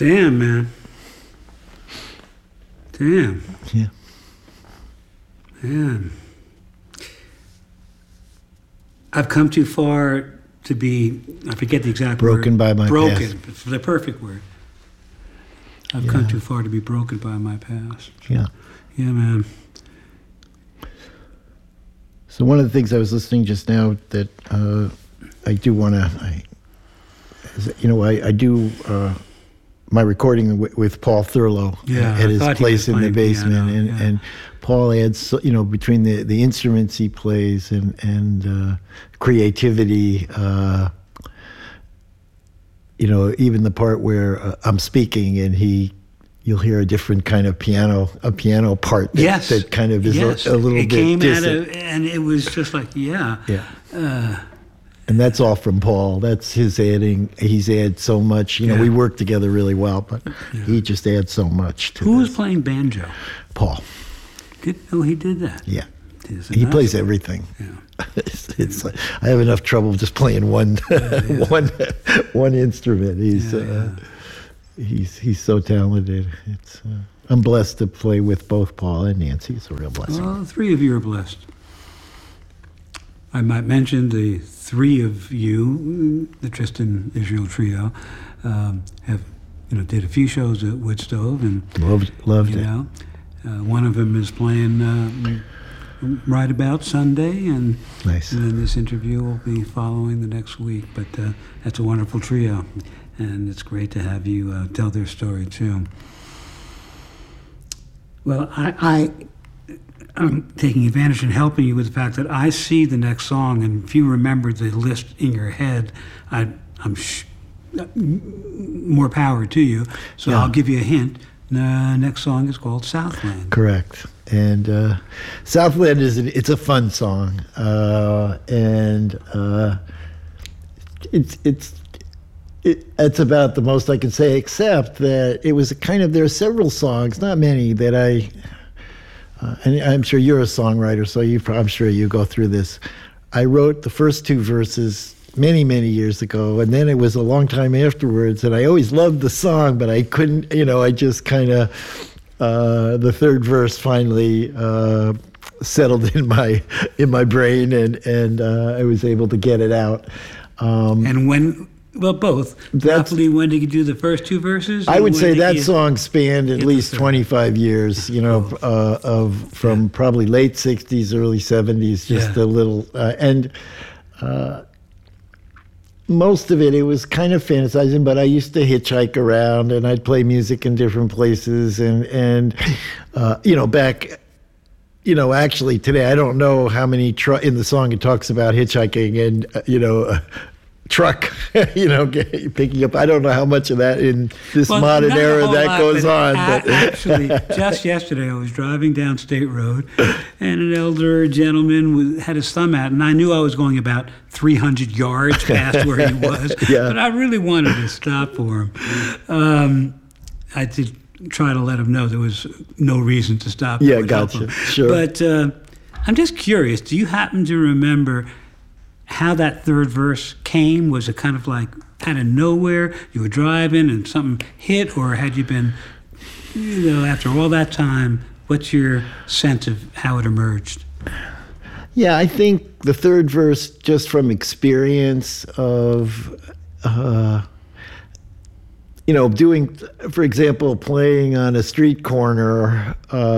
Damn, man. Damn. Yeah. Man. I've come too far to be, I forget the exact broken word. by my broken, past. It's the perfect word. I've come too far to be broken by my past. Yeah. Yeah, man. So one of the things I was listening just now that I do want to, I do my recording with Paul Thurlow at his place in the basement, piano, and Paul adds, between the instruments he plays and creativity, even the part where I'm speaking and you'll hear a different kind of piano part that kind of is a little bit distant. And it was just like, and that's all from Paul. That's his adding. He's added so much. We work together really well, but he just adds so much to Who was playing banjo? Paul. He did that? Yeah. He plays everything. Yeah. It's like, I have enough trouble just playing one instrument. He's so talented. I'm blessed to play with both Paul and Nancy. It's a real blessing. Well, three of you are blessed. I might mention the three of you, the Tristan Israel Trio, have did a few shows at Woodstove and loved it. One of them is playing right about Sunday, and nice. And then this interview will be following the next week. But that's a wonderful trio, and it's great to have you tell their story too. Well, I'm taking advantage and helping you with the fact that I see the next song, and if you remember the list in your head, more power to you. So I'll give you a hint. The next song is called Southland. Correct. And Southland it's a fun song, and it's about the most I can say, except that it was there are several songs, not many, that and I'm sure you're a songwriter, so I'm sure you go through this. I wrote the first two verses many, many years ago, and then it was a long time afterwards, and I always loved the song, but I couldn't, I just kind of, the third verse finally settled in my brain, and I was able to get it out. And when... Well, both. Roughly, when did you do the first two verses? I would say that song spanned at least 25 years, from probably late 60s, early 70s, just a little. And most of it was kind of fantasizing, but I used to hitchhike around, and I'd play music in different places. And back... actually today, I don't know how many... in the song it talks about hitchhiking and, truck, picking up. I don't know how much of that in this modern era that goes on. But actually, just yesterday, I was driving down State Road, and an elder gentleman had his thumb out, and I knew I was going about 300 yards past where he was, but I really wanted to stop for him. I did try to let him know there was no reason to stop. Yeah, gotcha. Sure. But I'm just curious, do you happen to remember how that third verse came? Was it kind of like out of nowhere? You were driving and something hit, or had you been, after all that time, what's your sense of how it emerged? Yeah, I think the third verse, just from experience of, doing, for example, playing on a street corner,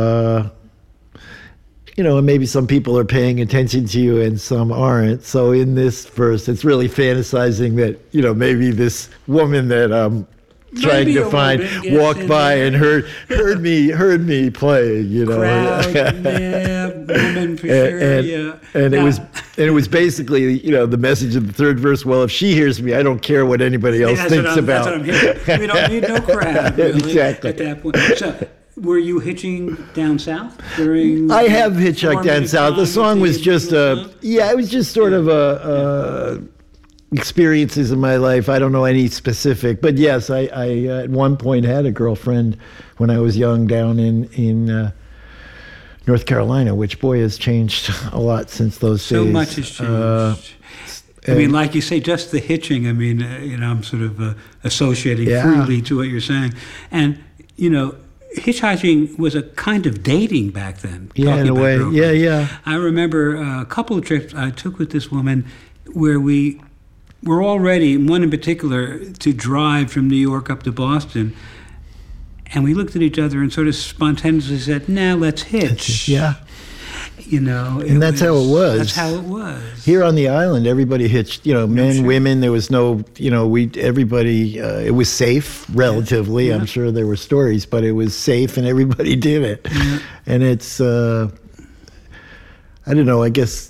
and maybe some people are paying attention to you and some aren't. So in this verse, it's really fantasizing that, maybe this woman that I'm trying to find walked by and heard me playing, Crowd, woman for sure, And it was basically, the message of the third verse. Well, if she hears me, I don't care what anybody else thinks about. That's what I'm hearing. We don't need no crowd, really, exactly. at that point. So, were you hitching down south during? I have hitchhiked down south. The song was just it was just sort of experiences in my life. I don't know any specific, but yes, I at one point had a girlfriend when I was young down in North Carolina, which boy has changed a lot since those days. So much has changed. I mean, like you say, just the hitching. I mean, I'm sort of associating freely to what you're saying, and hitchhiking was a kind of dating back then. Yeah, in a way. Girlfriends. Yeah. I remember a couple of trips I took with this woman where we were all ready, one in particular, to drive from New York up to Boston. And we looked at each other and sort of spontaneously said, "Now let's hitch." Yeah. And that's how it was. That's how it was. Here on the island, everybody hitched, men, women. There was no, everybody, it was safe, relatively. Yeah. I'm sure there were stories, but it was safe and everybody did it. Yeah. And it's, I don't know, I guess,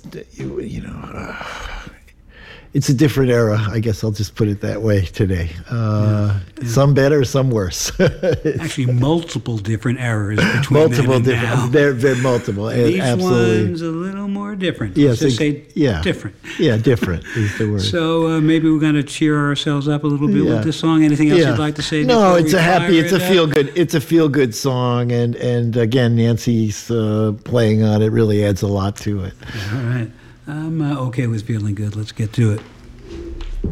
it's a different era. I guess I'll just put it that way today. Some better, some worse. Actually, multiple different eras between then and now. They're multiple. Each absolutely. one's a little more different. Yes, Let's just say different. Yeah, different is the word. So maybe we're going to cheer ourselves up a little bit with this song. Anything else you'd like to say? No, it's a feel good. It's a feel good song, and again, Nancy's playing on it really adds a lot to it. All right. I'm okay with feeling good. Let's get to it.